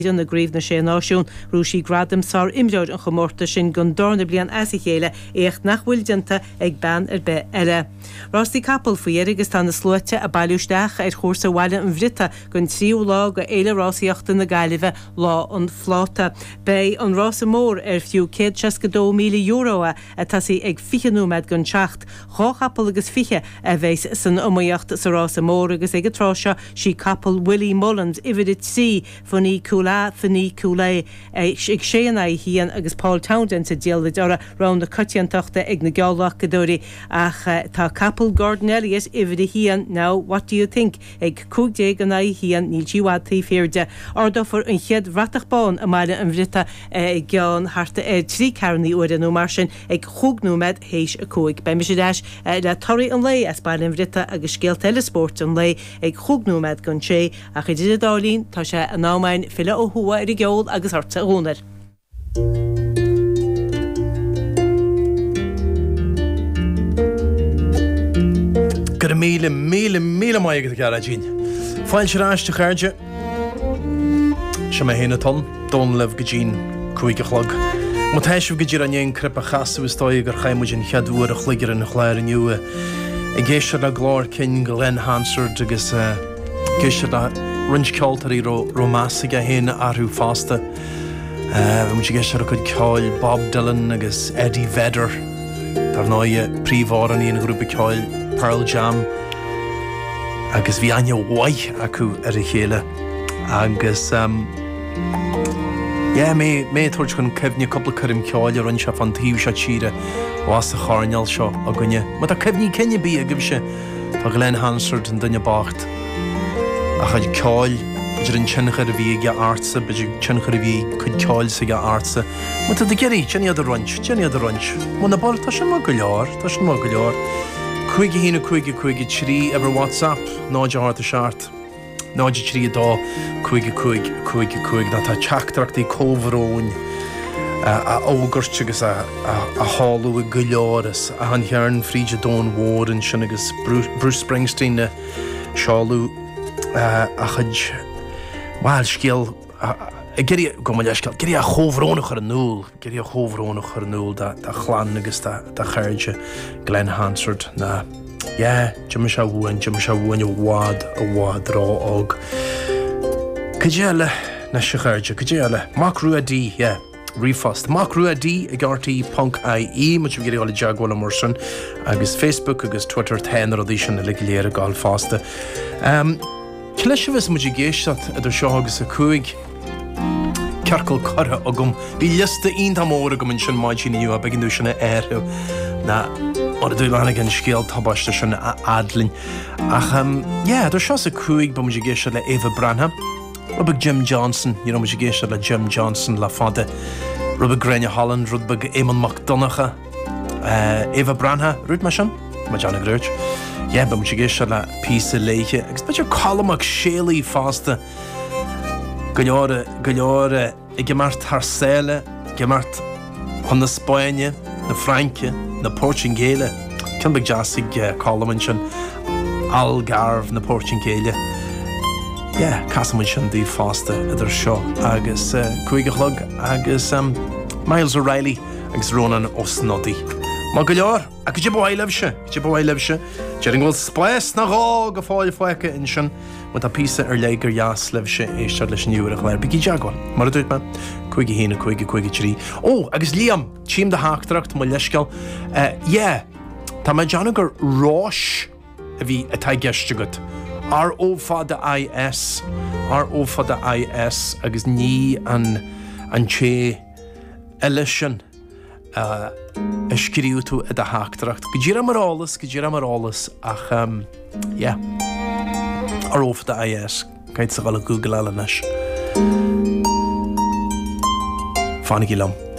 an na gríomh na sé náisiún rúsí gradam sár imreoid an chomórta sin gon dorna blian as I chéile écht nach bhfuil dinta ag ban ar be eile. Rostí capal faoir agus tá na slóite a bailúisteach ar chósa bhaile an bhrita gon tríú lá go éile rásíochta na gaiileh lá an fláta. Bei an rása mór ar fiú 162 míle euro a tasí ag fichanúmed gon teacht. Chá capal agus fiche a bheits san umaíocht sa rása mór agus ag tráseo sí capal Willie Mullins ivirid sí fanní cúlé ag séanna hían agus Paul Townsend sa díalid ora rán na cutiantachta ag na geallach godóri ach tá capal Gordon Elliott ivirid hían. Now, what do you think? Ag cúgdé gan hían níl jíwad tí féirde. Ardofar an chiad ratachbán a maile an bhrita gan harta trí carnaí uair an mar sin ag chúgnúmed héis a cúig. Bei me sé deis le torí an lei as bail an bhrita agus scéal telesport an lei ag chúgnúmed gan sé a chu diad dálín tá sé an námain fila ó hua ar I geol agus harta a húnar. Gur míle maigad a gara dín. Fáil sé ráiste chairde se me héna ton don leh go dín cuaig a chlog. Má teisih go dír an éon crip a chaú istói gur chaimmuid an cheadúar a chligar an chléir an nua. I géisiir a glár cin go len Hansard agus géisiir a rinch ceoltarí romásig a héna arú fásta. Mu sé géisiir a chud ceáil Bob Dylan agus Eddie Vedder tar náide príomhár an íon grúpa ceáil Pearl Jam agus bhí aine bhaith acu ar a chéile agus mé tuairt chun cefne coppla chuim ceáil ar an se fan tíomh se tíre was a cháneal seo a gunne. Ma tá cefní cenne bí a gibh se tá Glenn Hansard an duine bacht a chuid ceáil idir an tsinchar a bhí ige artsa beidir tsinchar a bhí chud ceáil sa ige artsa. Ma tá geirí tsinnead a runch. Má na bar tá sin má go leor, Cuigi hína cuigi trí ever WhatsApp náide harta seart. Náide trí dá cuigi na tá teachtarachtaí cómhróin a ógurst agus a háú a go leoras a an chearn fríide dón Warren sin agus Bruce Springsteen na seáú a chud bhil scéal Geri go me leisceil, Geri a chóhrónach ar núl, da chlan agus da chairde Glenn Hansard na Jimmy se bhuain a bhád rá ág. Cudéile na se chairde, cudéile Mark Ruadí, rifast. Mark Ruadí ag RT.ie, mu geri ála deagháil mar sin agus Facebook agus Twitter 10 a dí sin na léir a gáil fásta. Cileisihs mu géisteat idir seo agus a cuaig Carcail cara agam bhí lista ionta mór agam in sin maidíniu a beginú sinna airthu na or dú lena gan scéal tabbaiste sin a adlin. Ach idir seo a cuaig ba mu géiste le Eva Branham, rubbe Jim Johnson, mu géiste le Jim Johnson le fada, rubbe Grania Holland, rubbe Eamon McDonagh, Eva Branham, rúd me sin? Ma Johnna Grúirt. Ba mu géiste le písa léiche, agus beidir colmach séalaí fásta go leor I gemart Harsele, gemart chun na Spáine, na Franke, na Portingéile. Cin beag deasig colman sin Algarve na Portingéile. Casaman sin dí fásta idir seo agus cuaig a chlog agus Miles O'Reilly agus Ronan Osnoddy. Má go leor a go bhhaileh se, Dearing bhfuil spléis na rá go fáil foiice in sin mu tá písa ar léigur jaas leh se éistear leis an uair a chléir. Bigí deagháil, mar a dúirt me cuaigi hína cuaigi trí. Agus Liam, tíim de háachtarach má leisceil. Tá me deanna gur ráis a bhí atá geiste agat. Ar ó fada IS agus ní an té eile sin scríú tú a háachtarach. Go ddíra marálas ach ar ófa da IS caiid sa bhla Google eile leis. Fánig í lam.